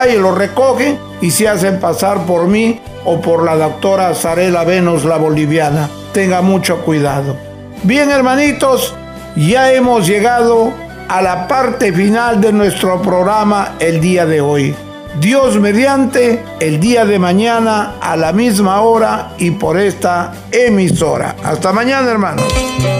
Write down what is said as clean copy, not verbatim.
y lo recogen y se hacen pasar por mí o por la doctora Zarela Venus, la boliviana. Tenga mucho cuidado. Bien, hermanitos, ya hemos llegado a la parte final de nuestro programa el día de hoy. Dios mediante, el día de mañana a la misma hora y por esta emisora. Hasta mañana, hermanos.